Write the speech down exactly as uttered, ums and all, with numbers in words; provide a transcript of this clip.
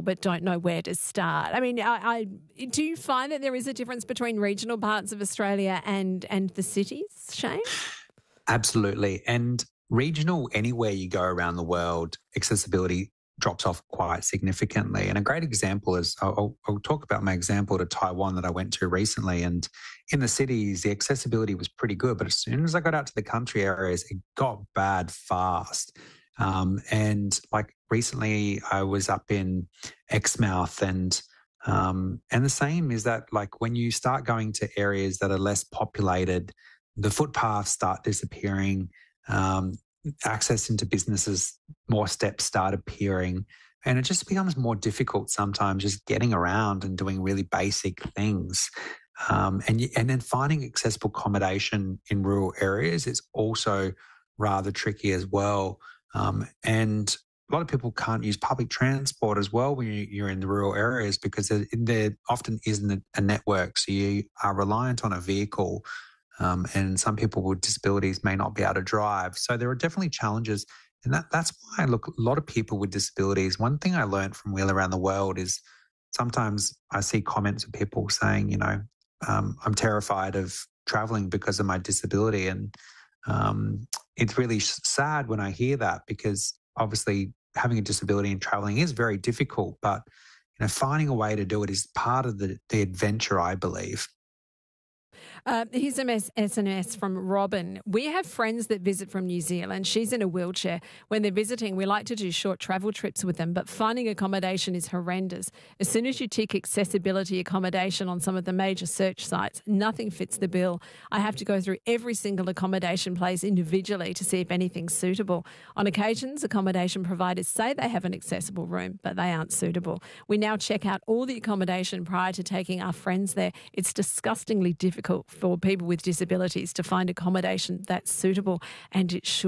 but don't know where to start. I mean, I, I do you find that there is a difference between regional parts of Australia and and the cities, Shane? Absolutely. And regional, anywhere you go around the world, accessibility drops off quite significantly. And a great example is, I'll, I'll talk about my example to Taiwan that I went to recently. And in the cities, the accessibility was pretty good. But as soon as I got out to the country areas, it got bad fast. Um, and like recently, I was up in Exmouth, and um, and the same is that like when you start going to areas that are less populated, the footpaths start disappearing. Um, access into businesses, more steps start appearing, and it just becomes more difficult sometimes just getting around and doing really basic things. Um, and and then finding accessible accommodation in rural areas is also rather tricky as well. Um, and a lot of people can't use public transport as well when you're in the rural areas because there, there often isn't a network. So you are reliant on a vehicle, um, and some people with disabilities may not be able to drive. So there are definitely challenges. And that, that's why, look, a lot of people with disabilities, one thing I learned from Wheel Around the World is sometimes I see comments of people saying, you know, um, I'm terrified of traveling because of my disability. And um, it's really sad when I hear that, because obviously having a disability and traveling is very difficult, but you know, finding a way to do it is part of the, the adventure, I believe. Uh, here's a S M S from Robin. We have friends that visit from New Zealand. She's in a wheelchair. When they're visiting, we like to do short travel trips with them, but finding accommodation is horrendous. As soon as you tick accessibility accommodation on some of the major search sites, nothing fits the bill. I have to go through every single accommodation place individually to see if anything's suitable. On occasions, accommodation providers say they have an accessible room, but they aren't suitable. We now check out all the accommodation prior to taking our friends there. It's disgustingly difficult for people with disabilities to find accommodation that's suitable, and it should